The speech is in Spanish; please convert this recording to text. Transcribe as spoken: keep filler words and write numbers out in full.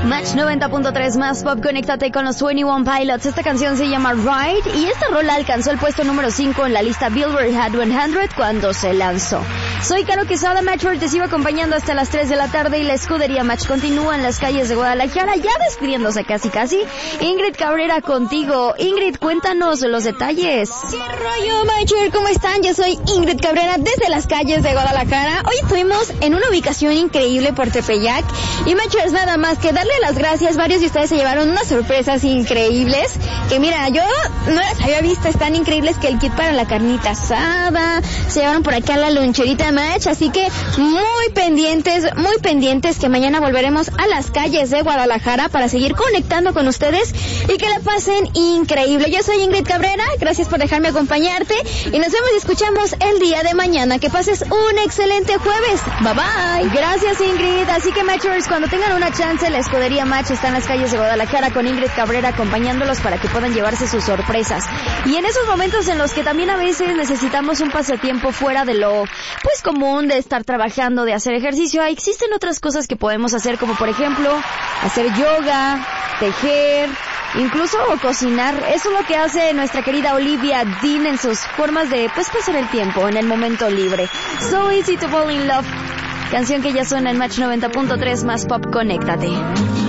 Match noventa punto tres más pop, conéctate con los veintiuno Pilots. Esta canción se llama Ride y esta rola alcanzó el puesto número cinco en la lista Billboard Hot cien cuando se lanzó. Soy Caro Quesada, Match World te sigo acompañando hasta las tres de la tarde y la escudería Match continúa en las calles de Guadalajara, ya despidiéndose casi casi. Ingrid Cabrera contigo. Ingrid, cuéntanos los detalles. ¿Qué rollo, Match World? ¿Cómo están? Yo soy Ingrid Cabrera desde las calles de Guadalajara. Hoy estuvimos en una ubicación increíble por Tepeyac y Match World, nada más que darle las gracias. Varios de ustedes se llevaron unas sorpresas increíbles que mira, yo no las había visto. Están increíbles, que el kit para la carnita asada, se llevaron por acá la loncherita Match, así que muy pendientes, muy pendientes que mañana volveremos a las calles de Guadalajara para seguir conectando con ustedes y que la pasen increíble. Yo soy Ingrid Cabrera, gracias por dejarme acompañarte y nos vemos y escuchamos el día de mañana. Que pases un excelente jueves. Bye bye. Gracias, Ingrid. Así que Matchers, cuando tengan una chance, la escudería Match está en las calles de Guadalajara con Ingrid Cabrera acompañándolos para que puedan llevarse sus sorpresas. Y en esos momentos en los que también a veces necesitamos un pasatiempo fuera de lo pues común de estar trabajando, de hacer ejercicio, existen otras cosas que podemos hacer, como por ejemplo hacer yoga, tejer, incluso cocinar. Eso es lo que hace nuestra querida Olivia Dean en sus formas de pues pasar el tiempo en el momento libre. So Easy to Fall in Love, canción que ya suena en Match noventa punto tres más pop, conéctate.